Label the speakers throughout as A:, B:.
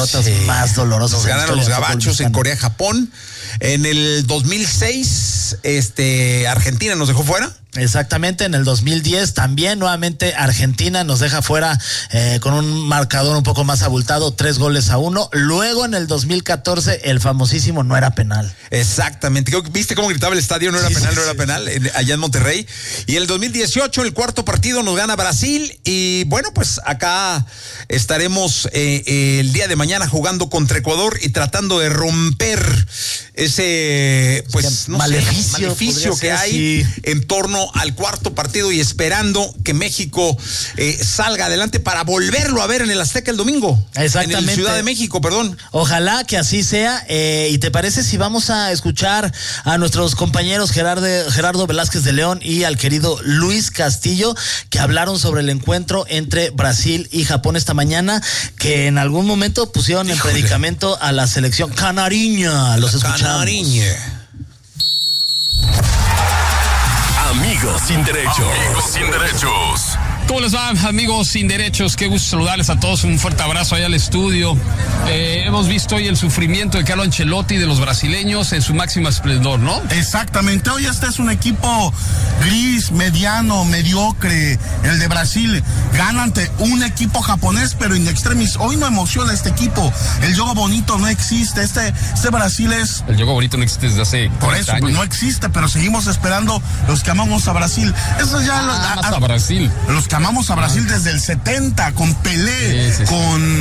A: derrotas más dolorosas.
B: Nos ganaron los gabachos en Corea, Japón. En el 2006, Argentina nos dejó fuera.
A: Exactamente, en el 2010 también nuevamente Argentina nos deja fuera con un marcador un poco más abultado, 3-1. Luego en el 2014 el famosísimo no era penal.
B: Exactamente, ¿viste cómo gritaba el estadio? No era penal, allá en Monterrey. Y en el 2018 el cuarto partido nos gana Brasil y bueno, pues acá estaremos el día de mañana jugando contra Ecuador y tratando de romper ese pues maleficio que hay en torno al cuarto partido y esperando que México salga adelante para volverlo a ver en el Azteca el domingo.
A: Exactamente.
B: En el Ciudad de México, perdón.
A: Ojalá que así sea. ¿Y te parece si vamos a escuchar a nuestros compañeros Gerardo Velázquez de León y al querido Luis Castillo, que hablaron sobre el encuentro entre Brasil y Japón esta mañana, que en algún momento pusieron en predicamento a la selección canariña? Los escuchamos.
C: Amigos sin derechos.
D: ¿Cómo les va, amigos sin derechos? Qué gusto saludarles a todos. Un fuerte abrazo allá al estudio. Hemos visto hoy el sufrimiento de Carlo Ancelotti y de los brasileños en su máximo esplendor, ¿no?
E: Exactamente. Hoy este es un equipo gris, mediano, mediocre, el de Brasil. Gana ante un equipo japonés, pero in extremis. Hoy no emociona este equipo. El juego bonito no existe. Este Brasil es...
D: El juego bonito no existe desde hace 40
E: Por eso,
D: años.
E: Pues no existe, pero seguimos esperando los que amamos a Brasil. Eso ya...
D: a Brasil.
E: Los que amamos a Brasil desde el 70, con Pelé,
D: sí.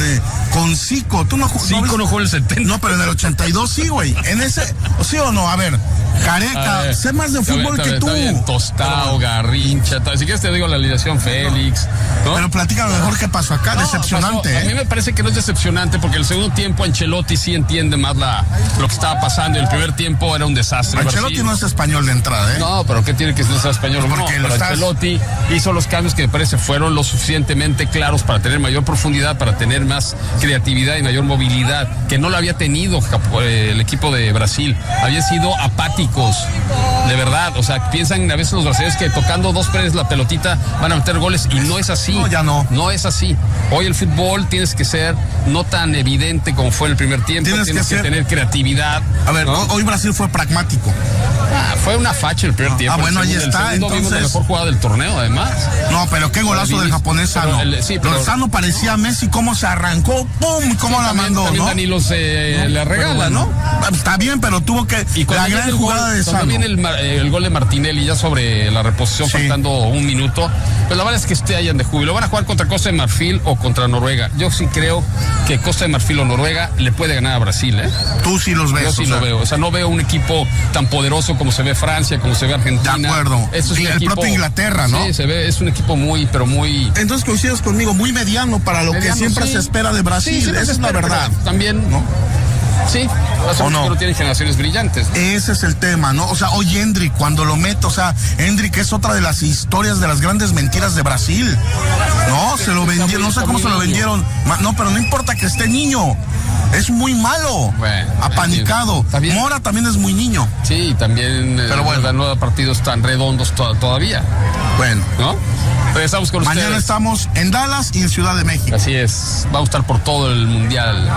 E: con Zico. ¿Tú no
D: Zico no jugó en el 70.
E: No, pero en el 82 sí, güey. En ese, ¿sí o no? A ver, Careca, sé más de fútbol que tú.
D: Está bien, Tostao, Garrincha, si quieres te digo la alineación Félix, ¿no?
E: Pero platícame mejor qué pasó acá, decepcionante.
D: A mí me parece que no es decepcionante porque el segundo tiempo Ancelotti sí entiende más lo que estaba pasando. El primer tiempo era un desastre.
E: Ancelotti no es español de entrada, ¿eh?
D: No, pero ¿qué tiene que ser español?
E: Porque
D: no, pero Ancelotti hizo los cambios que me parece fueron lo suficientemente claros para tener mayor profundidad, para tener más creatividad y mayor movilidad, que no lo había tenido el equipo de Brasil. Habían sido apáticos, de verdad. O sea, piensan a veces los brasileños que tocando dos paredes la pelotita van a meter goles y no es así.
E: No, ya no.
D: No es así. Hoy el fútbol tienes que ser no tan evidente como fue en el primer tiempo. Tienes que tener creatividad.
E: A ver,
D: ¿no?
E: Hoy Brasil fue pragmático.
D: Fue una facha el primer tiempo.
E: Bueno, ahí está.
D: El segundo vimos la mejor jugada del torneo, además.
E: No, pero qué golazo del japonés Sano. Sano parecía Messi, cómo se arrancó, ¡pum! Cómo la mandó,
D: también
E: ¿no?
D: Danilo le regala, ¿no?
E: Está bien, pero tuvo que...
D: Y
E: la gran jugada de Sano.
D: Cuando viene el gol de Martinelli ya sobre la reposición, faltando un minuto, pues la verdad es que hayan de júbilo. Van a jugar contra Costa de Marfil o contra Noruega. Yo sí creo que Costa de Marfil o Noruega le puede ganar a Brasil, ¿eh?
E: Tú sí los ves.
D: Yo sí lo veo. O sea, no veo un equipo tan poderoso como se ve Francia, como se ve Argentina.
E: De acuerdo.
D: Y
E: el propio Inglaterra, ¿no?
D: Sí, es un equipo muy, pero muy...
E: Entonces coincides conmigo, muy mediano para lo que siempre se espera de Brasil.
D: Sí,
E: esa es la verdad.
D: También, ¿no? Sí, no tienen generaciones brillantes, ¿no?
E: Ese es el tema, ¿no? O sea, hoy Endrick, cuando lo meto, o sea, Endrick es otra de las historias de las grandes mentiras de Brasil. No, se lo vendieron, no sé cómo se lo vendieron. No, pero no importa que esté niño. Es muy malo, apanicado. Mora también es muy niño.
D: Sí, también
E: pero bueno,
D: ganó partidos tan redondos todavía.
E: Bueno,
D: ¿no? Regresamos con
E: mañana
D: ustedes.
E: Estamos en Dallas y en Ciudad de México.
D: Así es, vamos a estar por todo el mundial.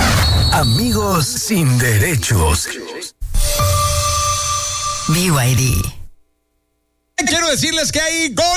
C: Amigos sin derechos.
F: BYD.
B: Quiero decirles que hay gol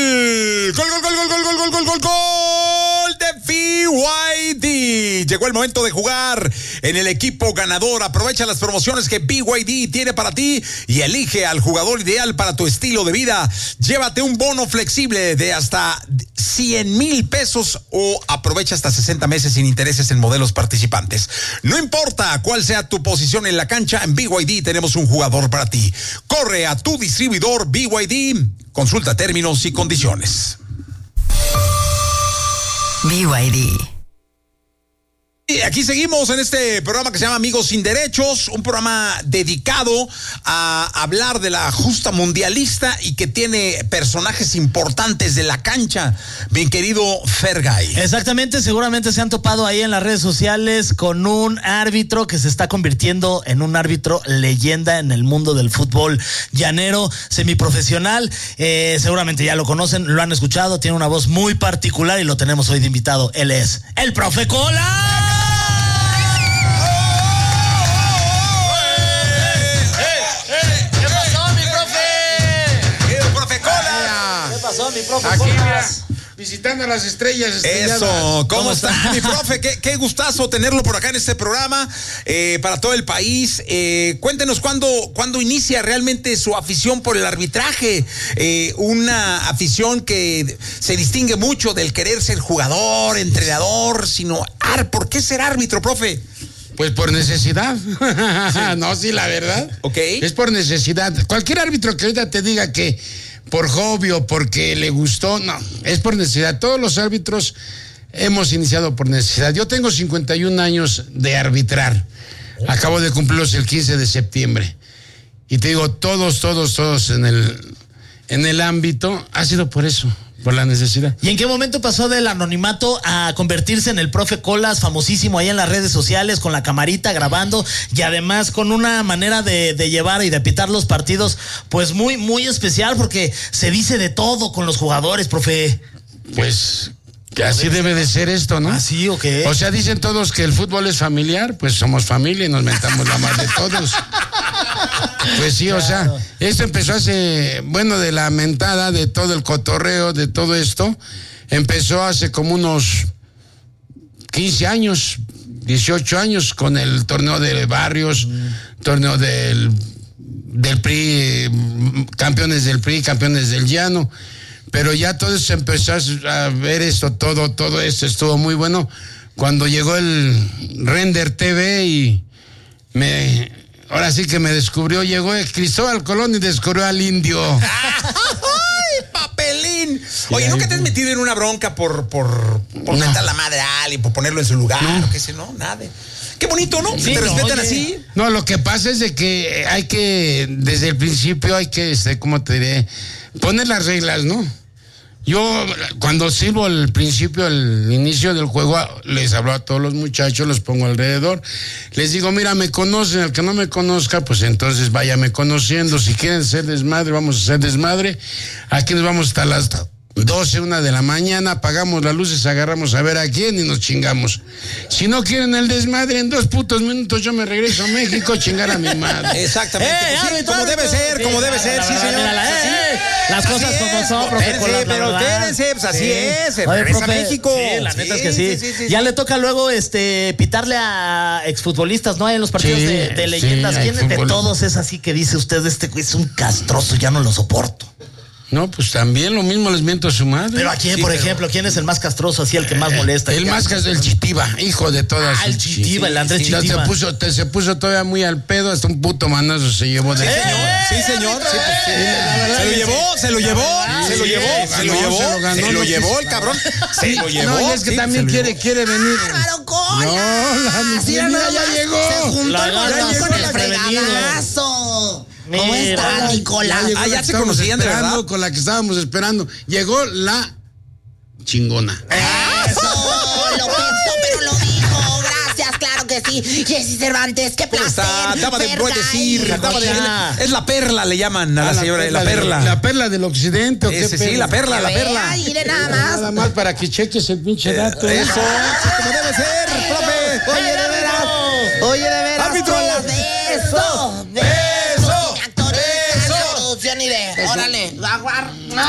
B: de BYD. Llegó el momento de jugar en el equipo ganador. Aprovecha las promociones que BYD tiene para ti y elige al jugador ideal para tu estilo de vida. Llévate un bono flexible de hasta 100,000 pesos o aprovecha hasta 60 meses sin intereses en modelos participantes. No importa cuál sea tu posición en la cancha, en BYD tenemos un jugador para ti. Corre a tu distribuidor BYD. Consulta términos y condiciones.
F: BYD.
B: Y aquí seguimos en este programa que se llama Amigos sin Derechos, un programa dedicado a hablar de la justa mundialista y que tiene personajes importantes de la cancha, bien querido Fergay.
A: Exactamente, seguramente se han topado ahí en las redes sociales con un árbitro que se está convirtiendo en un árbitro leyenda en el mundo del fútbol llanero, semiprofesional. Seguramente ya lo conocen, lo han escuchado, tiene una voz muy particular y lo tenemos hoy de invitado. Él es el Profe Cola. profe,
G: Aquí,
A: ¿cómo
G: mira,
A: estás?
G: visitando a las estrellas estrelladas.
B: Eso, ¿cómo está
A: está?
B: mi profe? Qué gustazo tenerlo por acá en este programa para todo el país. Cuéntenos cuándo inicia realmente su afición por el arbitraje. Una afición que se distingue mucho del querer ser jugador, entrenador, sino ¿por qué ser árbitro, profe?
G: Pues por necesidad. No, sí, la verdad.
B: Ok.
G: Es por necesidad. Cualquier árbitro que ahorita te diga que por hobby o porque le gustó, no, es por necesidad. Todos los árbitros hemos iniciado por necesidad. Yo tengo 51 años de arbitrar. Acabo de cumplirlos el 15 de septiembre. Y te digo, todos en el ámbito ha sido por eso, por la necesidad.
A: ¿Y en qué momento pasó del anonimato a convertirse en el profe Colas, famosísimo ahí en las redes sociales, con la camarita grabando y además con una manera de llevar y de pitar los partidos, pues muy, muy especial, porque se dice de todo con los jugadores, profe?
G: Pues que así debe de ser esto, ¿no?
A: ¿Así o qué?
G: O sea, dicen todos que el fútbol es familiar, pues somos familia y nos mentamos la madre de todos. Pues sí, claro. O sea, esto empezó de la mentada, de todo el cotorreo, de todo esto, empezó hace como unos 15 años, 18 años, con el torneo de barrios, torneo del PRI, campeones del PRI, campeones del Llano. Pero ya todo se empezó a ver esto, todo esto estuvo muy bueno. Cuando llegó el Render TV y ahora sí que me descubrió, llegó Cristóbal Colón y descubrió al indio.
B: ¡Ay, papelín! Oye, ¿nunca te has metido en una bronca por mentar la madre a alguien, por ponerlo en su lugar? No. O qué sé, no, nada. Qué bonito, ¿no?
A: Sí,
B: te respetan
A: oye.
B: así.
G: No, lo que pasa es de que desde el principio hay que, ¿cómo te diré? Poner las reglas, ¿no? Yo, cuando sirvo al principio, al inicio del juego, les hablo a todos los muchachos, los pongo alrededor, les digo, mira, me conocen, el que no me conozca, pues entonces váyame conociendo, si quieren hacer desmadre, vamos a hacer desmadre, aquí nos vamos hasta las 12, 1 de la mañana, apagamos las luces, agarramos a ver a quién y nos chingamos. Si no quieren el desmadre, en 2 putos minutos yo me regreso a México a chingar a mi madre.
B: Exactamente. Pues sí,
A: árbitro,
B: como debe ser, sí, señor.
A: Las cosas como son, profe Colas,
B: pero quédense, pues así es.
A: Oye,
B: Regresa a
A: profe,
B: México.
A: Sí, la neta es que sí. Ya le toca luego pitarle a exfutbolistas, ¿no? En los partidos
G: Sí,
A: de leyendas.
G: sí,
A: ¿Quién de
G: futbolistas.
A: todos es así que dice usted, este güey es un castroso, ya no lo soporto?
G: No, pues también lo mismo les miento a su madre.
A: Pero ¿a quién, por ejemplo? ¿Quién es el más castroso, así el que más molesta?
G: El más castroso, el Chitiba, hijo de todas.
A: El Chitiba, el Andrés Chitiba.
G: Se puso todavía muy al pedo, hasta un puto manazo se llevó de...
B: Sí, señor. Sí, pues, se lo llevó el cabrón. Se lo llevó.
G: No, y es que también quiere venir.
H: ¡Bárbaro Colas!
G: No, mira, ya llegó.
H: Se juntó el
A: La
H: botón
A: llegó
H: con el
A: la prevenido.
H: fregadazo. ¿Cómo
A: Mira.
H: está, Nicolás?
B: Ya se conocían de verdad.
G: Con la que estábamos esperando. Llegó la chingona.
H: ¡Eso! Lo pensó, pero lo dijo. Gracias, claro que sí. Jessy Cervantes, qué
B: ¿Cómo
H: placer.
B: está? Daba de
H: verte
B: decir.
H: ahí.
B: Es la perla, le llaman a la señora. La perla.
G: La perla del occidente. ¿O qué
B: Sí,
G: perla?
B: la perla, la
H: Que vea,
B: perla.
H: mire nada más.
G: Nada más para que cheques el pinche dato.
B: Eso, como debe ser, profe.
H: Oye, de veras. Oye, de veras.
B: Árbitro.
H: Colas, de eso. De
B: Eso.
H: Mi actor
B: Eso.
H: de producción y de. Órale. Jaguar.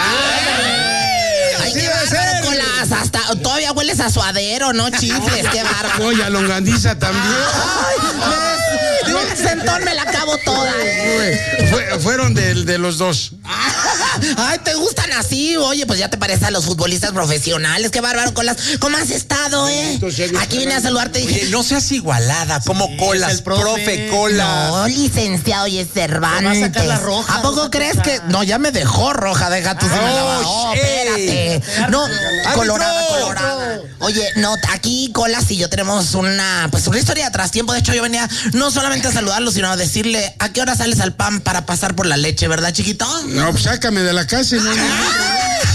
H: Ay,
B: Así
H: qué
B: debe
H: bárbaro,
B: ser.
H: Colas. Hasta todavía hueles a suadero, ¿no? Chifles, qué bárbaro.
G: No, y a longaniza también.
H: De un centón me la acabo toda.
G: Fueron de los dos.
H: Ay, ¿te gustan así? Oye, pues ya te pareces a los futbolistas profesionales. Qué bárbaro, Colas. ¿Cómo has estado, Aquí vine a saludarte y dije...
B: Oye, no seas igualada, como
A: Sí,
B: Colas,
A: es el profe.
B: Colas.
H: No, licenciado y es Cervantes.
A: Me va a sacar la roja,
H: ¿A poco
A: no
H: crees que...? No, ya me dejó roja, deja tú si me la va. Oh, espérate. No, colorada. Oye, no, aquí Colas y yo tenemos una historia de trastiempo. De hecho, yo venía no solamente a saludarlo, sino a decirle, ¿a qué hora sales al PAN para pasar por la leche, verdad, chiquito?
G: No, pues sácame de la casa y no.